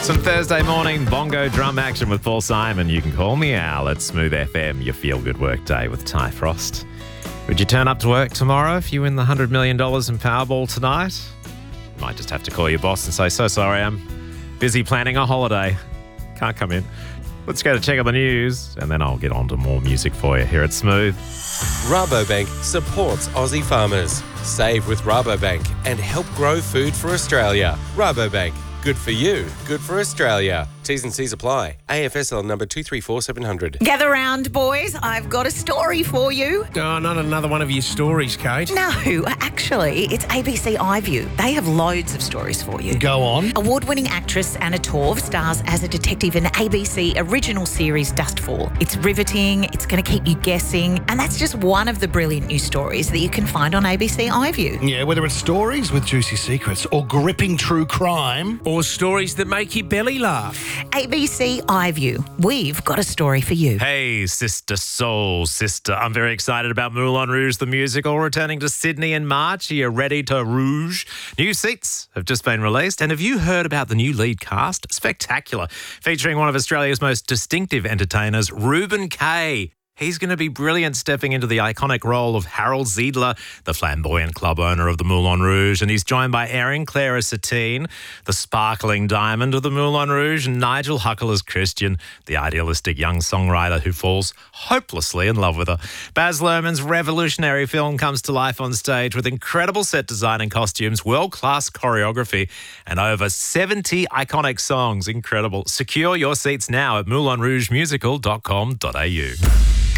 Some Thursday morning bongo drum action with Paul Simon. You can call me Al at Smooth FM, your feel-good work day with Ty Frost. Would you turn up to work tomorrow if you win the $100 million in Powerball tonight? You might just have to call your boss and say, so sorry, I'm busy planning a holiday. Can't come in. Let's go to check out the news, and then I'll get on to more music for you here at Smooth. Rabobank supports Aussie farmers. Save with Rabobank and help grow food for Australia. Rabobank, good for you, good for Australia. T's and C's apply. AFSL number 234700. Gather round, boys. I've got a story for you. Oh, not another one of your stories, Kate. No, actually, it's ABC iView. They have loads of stories for you. Go on. Award-winning actress Anna Torv stars as a detective in the ABC original series Dustfall. It's riveting, it's going to keep you guessing, and that's just one of the brilliant new stories that you can find on ABC iView. Yeah, whether it's stories with juicy secrets or gripping true crime. Or stories that make your belly laugh. ABC iView. We've got a story for you. Hey, sister, soul sister. I'm very excited about Moulin Rouge, the musical, returning to Sydney in March. Are you ready to rouge? New seats have just been released. And have you heard about the new lead cast? Spectacular. Featuring one of Australia's most distinctive entertainers, Reuben Kaye. He's going to be brilliant stepping into the iconic role of Harold Ziedler, the flamboyant club owner of the Moulin Rouge. And he's joined by Erin Clara Satine, the sparkling diamond of the Moulin Rouge, and Nigel Huckle as Christian, the idealistic young songwriter who falls hopelessly in love with her. Baz Luhrmann's revolutionary film comes to life on stage with incredible set design and costumes, world-class choreography, and over 70 iconic songs. Incredible. Secure your seats now at moulinrougemusical.com.au.